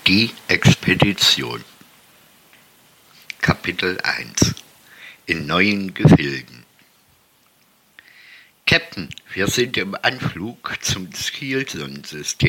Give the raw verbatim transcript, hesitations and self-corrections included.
Die Expedition. Kapitel eins. In neuen Gefilden. Captain, wir sind im Anflug zum Zielsonnensystem.